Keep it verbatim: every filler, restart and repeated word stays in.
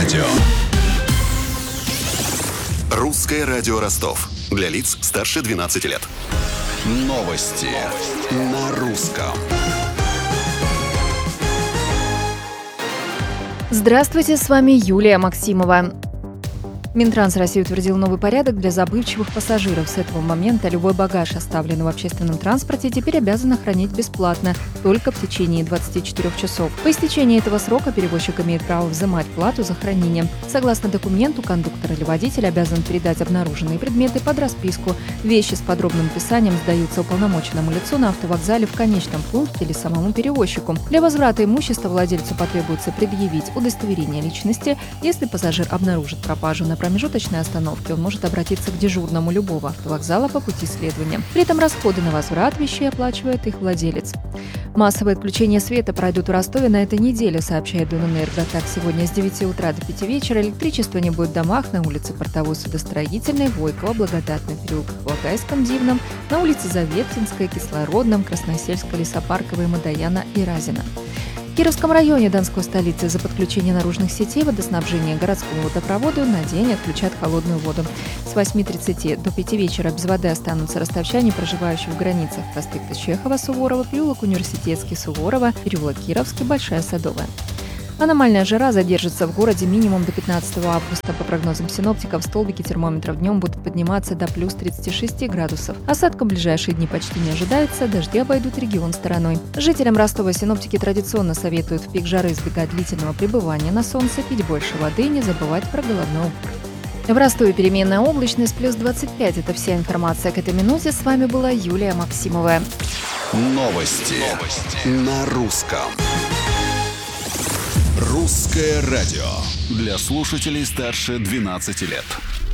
радио. Русское радио Ростов. Для лиц старше двенадцати лет. Новости на русском. Здравствуйте, с вами Юлия Максимова. Минтранс России утвердил новый порядок для забывчивых пассажиров. С этого момента любой багаж, оставленный в общественном транспорте, теперь обязаны хранить бесплатно, только в течение двадцати четырёх часов. По истечении этого срока перевозчик имеет право взимать плату за хранение. Согласно документу, кондуктор или водитель обязан передать обнаруженные предметы под расписку. Вещи с подробным описанием сдаются уполномоченному лицу на автовокзале в конечном пункте или самому перевозчику. Для возврата имущества владельцу потребуется предъявить удостоверение личности. Если пассажир обнаружит пропажу на промежуточной остановке, он может обратиться к дежурному любого автовокзала по пути следования. При этом расходы на возврат вещей оплачивает их владелец. Массовые отключения света пройдут в Ростове на этой неделе, сообщает Дунэнерго. Так, сегодня с девяти утра до пяти вечера электричества не будет в домах на улице Портовой, Судостроительной, Войкова, Благодатной, переулках Влагайском, Дивном, на улице Заветинской, Кислородном, Красносельской, Лесопарковой, Мадояна и Разина. В Кировском районе Донской столицы за подключение наружных сетей водоснабжения городскому водопроводу на день отключат холодную воду. С восьми тридцати до пяти вечера без воды останутся ростовчане, проживающие в границах проспекта Чехова, Суворова, переулок Университетский, Суворова, переулок Кировский, Большая Садовая. Аномальная жара задержится в городе минимум до пятнадцатого августа. По прогнозам синоптиков, столбики термометров днем будут подниматься до плюс тридцати шести градусов. Осадков в ближайшие дни почти не ожидается, дожди обойдут регион стороной. Жителям Ростова синоптики традиционно советуют в пик жары избегать длительного пребывания на солнце, пить больше воды и не забывать про головной убор. В Ростове переменная облачность, плюс двадцать пять. Это вся информация к этой минуте. С вами была Юлия Максимова. Новости, Новости. на русском. Русское радио. Для слушателей старше двенадцати лет.